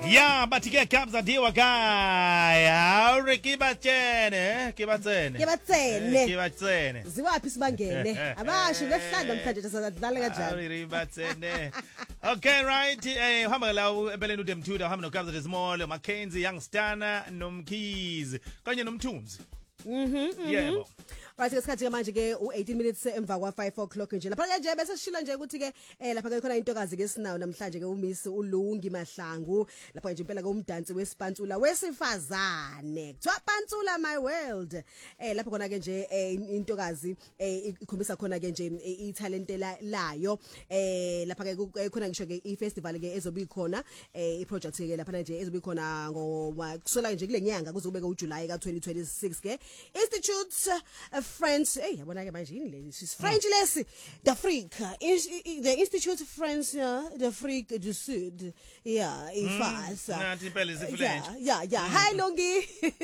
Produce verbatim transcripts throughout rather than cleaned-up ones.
Ya bathi ke kabza diwa kaya Ricky Batsene ke batsene ke batsene ke batsene ziwaphi sibangene abasho lesihlanu namhlanje sizadlala kanjani Ricky Batsene Okay right eh uhamba la empeleni uDem Thuda uhamba noKabza Desmall Mackenzie Youngstana nomkhizi kanye nomthunzi Mhm yebo Right ngesikhathi ke manje ke u eighteen minutes emva kwa five o'clock nje lapha ke nje bese sishila nje ukuthi ke eh lapha ke khona intokazi ke sinawo namhlanje ke uMiss uLungi Mahlangu lapha nje impela ke umdansi wesipantsula wesifazane kuthiwa pantsula my world eh lapha khona ke nje intokazi eh ikhombisa khona ke nje italent layo eh lapha ke khona ngisho ke ifestival ke ezobi khona eh iproject ke lapha nje ezobi khona ngo kusela nje kule nyanga kuzobe ke uJuly ka twenty twenty-six ke Institute of French hey yabona ke manje yini lesi French lesi d'Afrique the Institute of France d'Afrique du Sud yeah ifasa nathi impela isiflench yeah yeah hi Lungi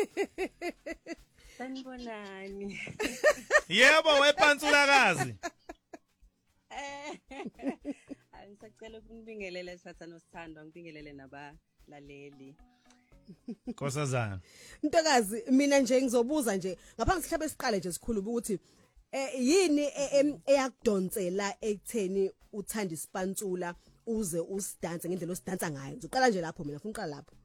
sanibonani yebo wepansulakazi eh angisacela ukunibingelela sathana osithandwa ngibingelele nabalaleli Nkosazana Ntokazi mina nje ngizobuza nje ngaphansi sihlabe siqale nje sikhuluma ukuthi eh yini eyakudonsela ekutheni uthanda isipantsula uze usidanse ngendlela osidansa ngayo ngizoqala nje lapho mina ufuna uqala lapho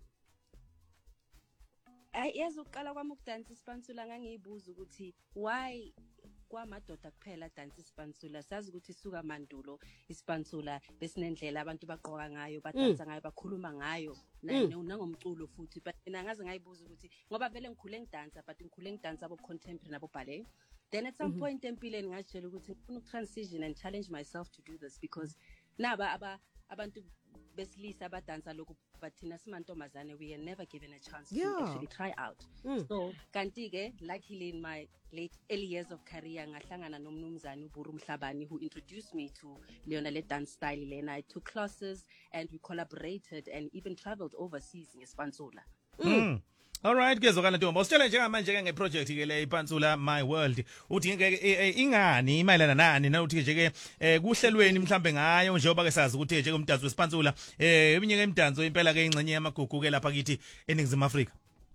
Ay yazi uqala kwami ukudansa isipantsula ngangiyibuza ukuthi why kwamadoda kuphela dance isipantsula sazi ukuthi isuka mandulo isipantsula besinendlela abantu baqoka ngayo badansa ngayo bakhuluma ngayo nangomculo futhi but mina ngaze ngayibuza ukuthi ngoba vele ngikhule ngidansa but ngikhule ngidansa abo contemporary nabo ballet then at some point empilweni ngajela ukuthi ngifuna ukutransition and challenge myself to do this because naba aba abantu besilisa abadansa lokhu but thina simantombazane we are never given a chance yeah. to actually try out mm. so kanti ke luckily in my late early years of career ngahlangana nomnumzane uBuru Mhlabani who introduced me to Leona le dance style lena I took classes and we collaborated and even traveled overseas ngespantsula mm. All right kezokana Ntombi usitshela njengamanje ke ngeproject ke le ipantsula my world uthi ngeke ingani imayelana nani na uthi nje ke kuhlelweni mhlambe ngayo njengoba ke sazi ukuthi nje kumdanso wesipantsula eh eminye ke imdanso impela ke ingcenye yamagugu ke lapha kithi eNingizimu Afrika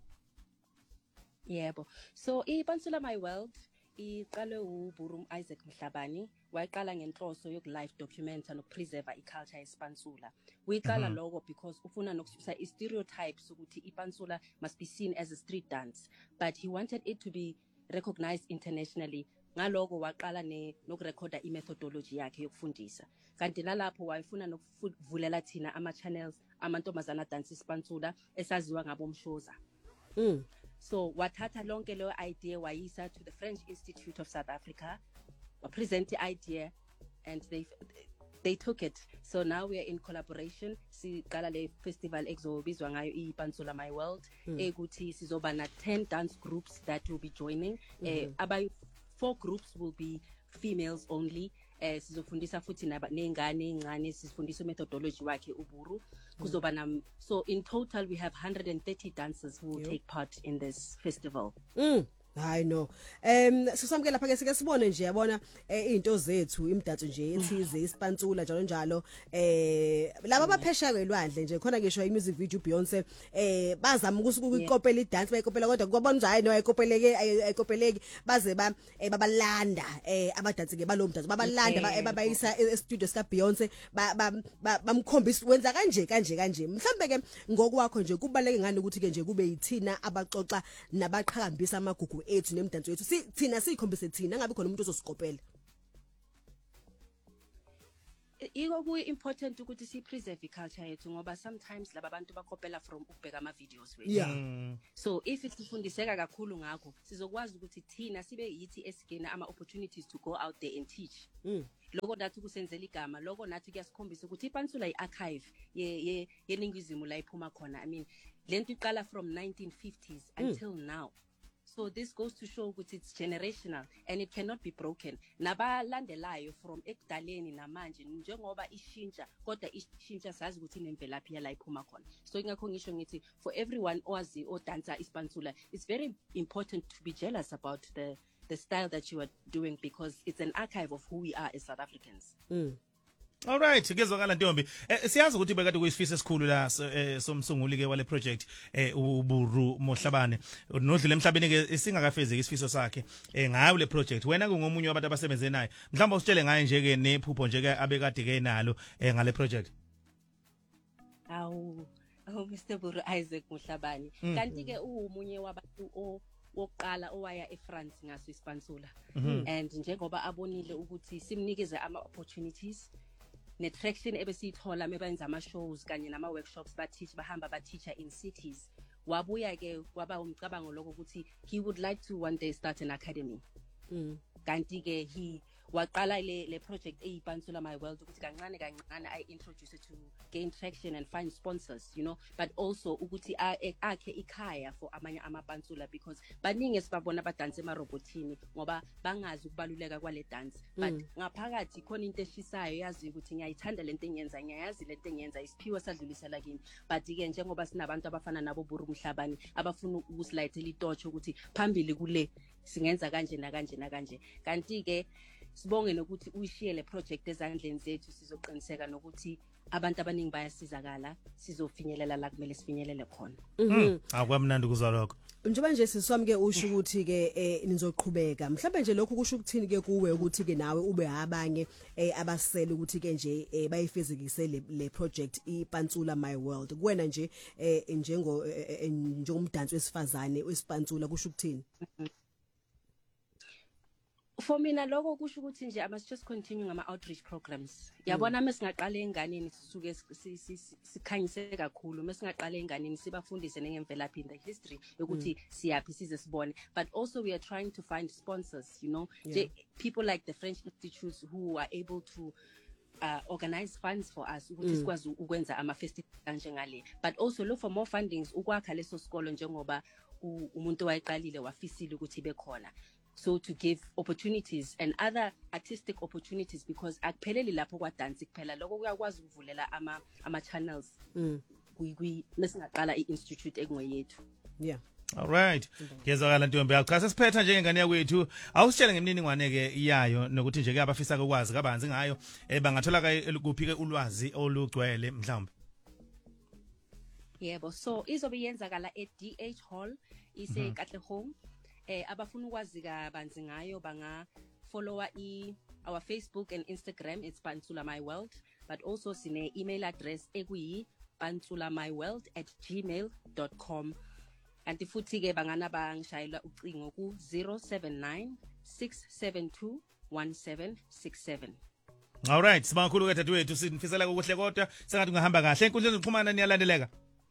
Yebo so ipantsula my world iqalwe uBuru Isaac Mhlabani wayiqala ngenhloso yoku live document nokupreserve iculture yesipantsula uyiqala lokho because ufuna nokususa stereotypes ukuthi ipantsula must be seen as a street dance but he wanted it to be recognized internationally ngaloko waqala ne nokurecorda imethodology yakhe yokufundisa kanti nalapho wayefuna nokuvulela thina ama channels amantombazana dance isipantsula esaziwa ngabomshoza mm so wathatha lonke leyo idea wayisa to the French Institute of South Africa wa present the idea and they they took it so now we are in collaboration siqala le festival exobizwa ngayo ipantsula my world ekuthi sizoba na ten dance groups that will be joining eh about four groups will be females only eh sizofundisa futhi nengane encane sifundisa methodology wakhe uBuru kuzoba na so in total we have one hundred thirty dancers who will yep. take part in this festival mm. I know em sisamke lapha ke sike sibone nje yabona izinto zethu imdanso nje ethize isipantsula njalo njalo eh laba baphesha kwelwandle nje khona ngisho imusic video Beyonce eh bazama ukukopela idance bayikopela kodwa kubona nje hayi no ayikopeleke ayikopeleki baze ba babalanda eh abadansi ke balo mdanso babalanda babayisa e-studio sika Beyonce bamkhombisa wenza kanje kanje kanje mhlambe ke ngokwakho nje kubaleke ngani ukuthi ke nje kube yithina abaxoxa nabaqhakambisa amagugu ethu nemdanso yethu si thina sikhombise thina ngabe khona umuntu ozosikopela iko ku important ukuthi si preserve culture yethu ngoba sometimes laba bantu bakopela from ukubheka ama videos wethu yeah mm. so if sifundiseka kakhulu ngakho sizokwazi ukuthi thina sibe yithi esigena ama opportunities to go out there and teach mm. lokho nathi kusenzela igama lokho nathi kuyasikhombisa ukuthi ipantsula iarchive ye yeningizimu la iphuma khona I mean lento iqala from nineteen fifties mm. until now so this goes to show ukuthi it's generational and it cannot be broken nabalandelayo from ekudaleni namanje njengoba ishintsha kodwa ishintsha sazi ukuthi inemvelaphi yala iphuma khona so ingakho ngisho ngithi for everyone owazi odansa isipantsula it's very important to be jealous about the the style that you are doing because it's an archive of who we are as South Africans mm. All right, kezwakala Ntombi. Eh, siyazi ukuthi bekade kuyisifiso esikhulu la so- eh, somsunguli ke wale project eh uBuru Mohlabane. Nodlule emhlabeni ke singakafezeki isifiso sakhe eh ngayo le project. Wena kungomunye wabantu abasebenze naye. Mhlawumbe usitshele ngaye nje ke nephupho nje ke abekade ke nalo eh ngale project. Awu, oh Mister Buru Isaac Mohlabane. Kanti ke umunye wabantu o wokuqala owaya eFrance ngaso ispansula. And njengoba abonile ukuthi simnikeze ama opportunities netraction ebesithola mebenza ama shows kanye nama workshops ba teach bahamba ba teacher in cities. Wabuya ke kwaba umcabango lokho ukuthi he would like to one day start an academy. Mm. Kanti ke he waqala le le project eyipansula My World ukuthi kancane kancane I introduce it to gain traction and find sponsors, you know, but also ukuthi akhe ikhaya for amanye amapansula because baningi sibabona badanse emarobotini ngoba bangazi ukubaluleka kwale dance, but ngaphakathi khona into eshisayo yazi ukuthi ngiyayithanda lento engiyenza, ngiyayazi lento engiyenza, isiphiwe sadlulisela kimi. But ke njengoba sinabantu abafana nabo Buru Mohlabane abafuna ukusilayithela itocho ukuthi phambili kule singenza kanje na kanje na kanje. Kanti ke sibonge nokuthi uyishiye le project ezandleni zethu sizoqiniseka nokuthi abantu abaningi bayasizakala sizofinyelela la kumele sifinyelele khona. Mhm. Akwamnandi kuzwa lokho. Njengoba nje siswami ke usho ukuthi ke eh, nizoqhubeka. Mhlawumbe nje lokho kusho ukuthini ke kuwe ukuthi ke nawe ube abanye eh, abasele ukuthi ke nje eh, bayifezekise le, le project ipansula My World. Kuwena nje eh, njengo eh, njengomdansi wesifazane wesipansula kusho ukuthini? For mina lokho kusho ukuthi nje I must just continue ngama outreach programs. Yabona mesingaqala enganeni sisuke sikhanyise kakhulu, mesingaqala enganeni sibafundise nengemvelaphi in the history ukuthi siyapi size sibone, but also we are trying to find sponsors, you know, yeah. People like the French institutes who are able to uh, organize funds for us ukuthi sikwazi ukwenza ama festival kanjengale, but also look for more fundings ukwakha leso sikolo njengoba umuntu wayiqalile wafisile ukuthi bekhona. So to give opportunities and other artistic opportunities because akupheleli lapho kwa dance kuphela lokho kuyakwazi ukuvulela ama ama channels mm. kwi mesingaqala iinstitute ekungeyethu. Yeah. All right. Ngiyezwakala Ntombi. Cha sesiphetha njengengane yakwethu. Awusitshele ngemniningwane ke iyayo nokuthi nje ke abafisa ukwazi kabanzi ngayo eh bangathola kuphi ke ulwazi olugcwele mhlawumbe. Yebo, so izobe yenzakala e D H Hall ise Katlehong. Eh abafuna ukwazi kabanzi ngayo banga follower i our Facebook and Instagram, it's Pansula My World, but also sine email address ekuyi pansulamyworld at gmail dot com. Anti futhi ke bangana bangishayela ucingo ku zero seven nine six seven two one seven six seven. All right, sibakhulu ke dadewethu sinifisela ukuhle kodwa sengathi ungahamba kahle. Enkundleni zokuxhumana niyalandeleka?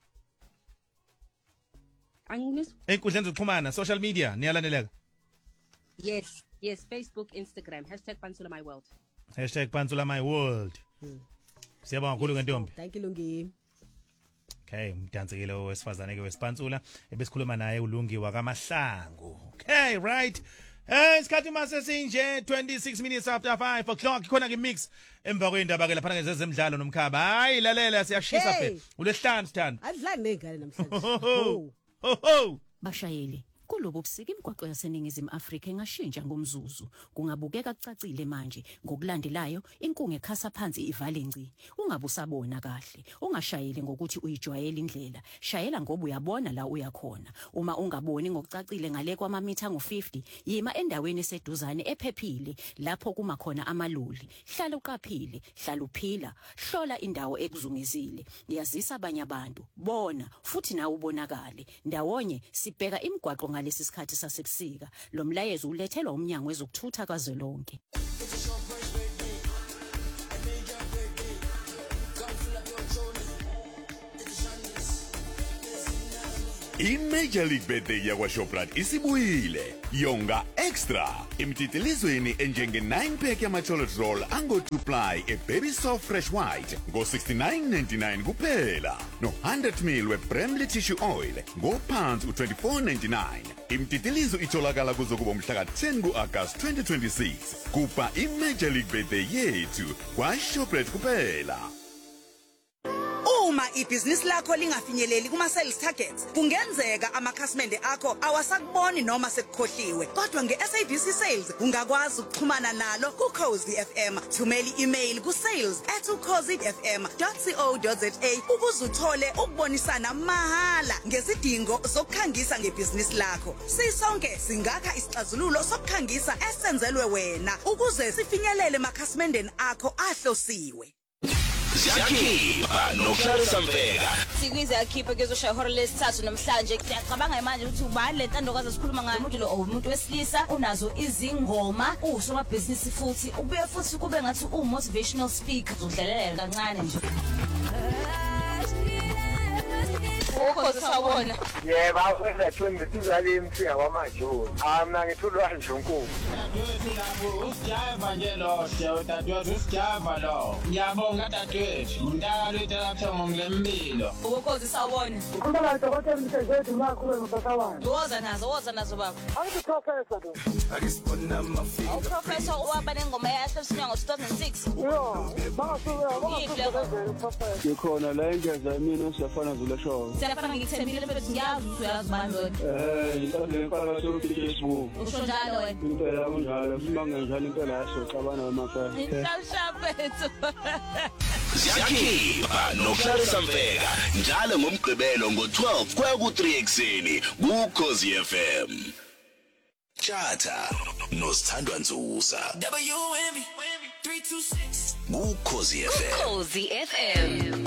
Angnis? Enkundleni zokuxhumana, social media niyalandeleka? Yes, yes, Facebook, Instagram, hashtag Pansula My World. hashtag Pansula My World. Siyabonga kakhulu Ntombi. Thank you Lungi. Okay, mdansekile wesifazane ke wesipansula ebesikhuluma naye uLungi wakaMahlangu. Okay, right. Eh isikhathi mase sinje twenty-six minutes after five o'clock khona ke mix emva kwendaba ke lapha ngezemidlalo nomkhaba. Hayi lalela siyashisa phela. Ulesihlanu sithanda. Adlali nengane namhlanje. Ho ho. Bashayeli kulobo busika imigwaqo yaseningizimu Afrika engashintsha ngomzuzu kungabukeka kucacile manje ngokulandelayo inkungu ekhasa phansi ivale ngci ungabusabona kahle ungashayeli ngokuthi uyijwayela indlela shayela ngoba uyabona la uyakhona uma ungaboni ngokucacile ngale kwamamitha ngo fifty yima endaweni eseduzane ephephile lapho kuma khona amaloli hlala uqaphile hlala uphila hlola indawo ekuzungezile yazisa abanye abantu bona futhi nawe ubonakale ndawonye sibheka imigwaqo ngalesi sikhathi sasebusika lo mlayezo ulethelwa umnyango wezokuthutha kazwelonke. I-Major League Birthday yakwaShoprite isibuyile yonga extra imtitilizweni enjenge nine pack yama-chocolate roll ango-two ply e-baby soft fresh white ngo-sixty-nine ninety-nine kuphela no-one hundred mil we-Bramley tissue oil ngophansi u-twenty-four ninety-nine. Imtitilizo itholakala kuzokuba umhla ka-ten ku-August twenty twenty-six. Kupa i-Major League Birthday yethu kwaShoprite kuphela. uma ibhizinisi lakho lingafinyeleli kuma sales targets, kungenzeka amakhasimende akho awasakuboni noma sekukhohliwe. Kodwa nge-SABC Sales ungakwazi ukuxhumana nalo kuKhozi F M. Thumela i-email ku sales at ukhozi f m dot co dot za ukuze uthole ukubonisana mahala ngezidingo zokukhangisa ngebhizinisi lakho. Sisonke singakha isixazululo sokukhangisa esenzelwe wena ukuze sifinyelele emakhasimendeni akho ahlosiwe. Siyakhipha nokuhlalisa Mfeka. Sikwize yakhipha kezoshaya ihora lesithathu namhlanje. Ngiyacabanga manje ukuthi ubani le ntandokazi esikhuluma ngayo. Umuntu lo umuntu wesilisa unazo izingoma, usomabhizinisi futhi ubuye futhi kube ngathi u motivational speaker udlalela kancane nje. Ukhozi sawona. Yebo, awufuna thumbe sizale imfika kwamajoni. Ah mina ngithulwa nje unkulu. Dadwethu usijava nje lo, siya dadwethu usijava lo. Ngiyabonga dadwethu. Umntaka lwethu lapha ngomlempilo. Ukhozi sawona. Ukhuluma dokotela Mthethwa makhulu ngosakabani. Woza nazo, woza nazo baba. Awuthi professor lo. Akisibona mafika. Awu professor waba nengoma yakhe sinyanga two thousand six. Yo, basuka, basuka. Ngikhona la engeza mina siyafana zule show. Siyafana ngithembile bese ngiyazi uyazi bani wena. Eh, inhlobo emphakathi Facebook. Usho njalo wena. Impela kunjalo, simange njalo impela yaso xabana wemakhaya. Inhlalishaphethu. Siyakhipha nokuhlalisa Mfeka njalo ngomgqibelo ngo twelve kuya ku three ekseni kuKhozi F M. Chatha noSithandwa Nzusa. W M B three two six kuKhozi F M. Ukhozi F M.